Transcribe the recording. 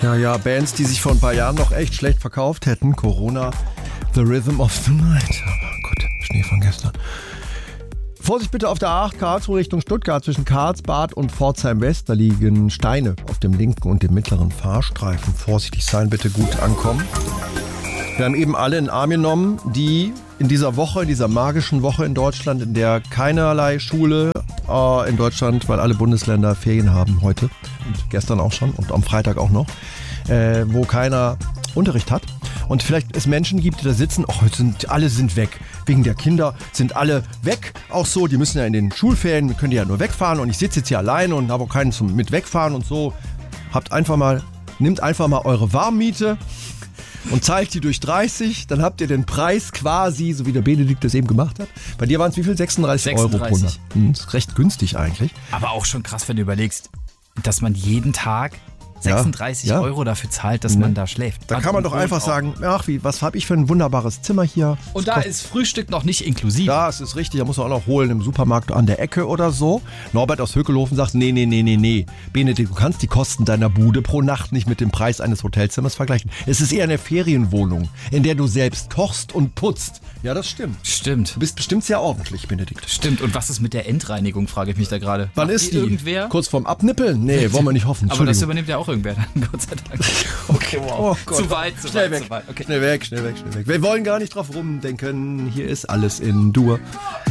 Ja, Bands, die sich vor ein paar Jahren noch echt schlecht verkauft hätten. Corona, The Rhythm of the Night. Aber gut, Schnee von gestern. Vorsicht bitte auf der A8 Karlsruhe Richtung Stuttgart zwischen Karlsbad und Pforzheim West. Da liegen Steine auf dem linken und dem mittleren Fahrstreifen. Vorsichtig sein, bitte gut ankommen. Wir haben eben alle in den Arm genommen, die in dieser Woche, in dieser magischen Woche in Deutschland, in der keinerlei Schule in Deutschland, weil alle Bundesländer Ferien haben heute und gestern auch schon und am Freitag auch noch, wo keiner Unterricht hat. Und vielleicht es Menschen gibt, die da sitzen, alle sind weg. Wegen der Kinder sind alle weg. Auch so, die müssen ja in den Schulferien, können die ja nur wegfahren und ich sitze jetzt hier alleine und habe auch keinen zum mit wegfahren und so. Nehmt einfach mal eure Warmmiete und zahlt die durch 30, dann habt ihr den Preis quasi, so wie der Benedikt das eben gemacht hat. Bei dir waren es wie viel? 36 Euro pro Monat. Das ist recht günstig eigentlich. Aber auch schon krass, wenn du überlegst, dass man jeden Tag 36 Euro dafür zahlt, dass man da schläft. Da kann man doch einfach sagen, was habe ich für ein wunderbares Zimmer hier. Und da ist Frühstück noch nicht inklusive. Das ist richtig, da muss man auch noch holen im Supermarkt an der Ecke oder so. Norbert aus Hökelhofen sagt, nee. Benedikt, du kannst die Kosten deiner Bude pro Nacht nicht mit dem Preis eines Hotelzimmers vergleichen. Es ist eher eine Ferienwohnung, in der du selbst kochst und putzt. Ja, das stimmt. Stimmt. Du bist bestimmt sehr ordentlich, Benedikt. Stimmt. Und was ist mit der Endreinigung, frage ich mich da gerade. Wann ist die? Irgendwer? Kurz vorm Abnippeln? Nee, wollen wir nicht hoffen. Aber das übernimmt ja auch irgendwer dann, Gott sei Dank. Okay, wow. Oh Gott. Zu weit. Okay. Schnell weg. Wir wollen gar nicht drauf rumdenken. Hier ist alles in Dur.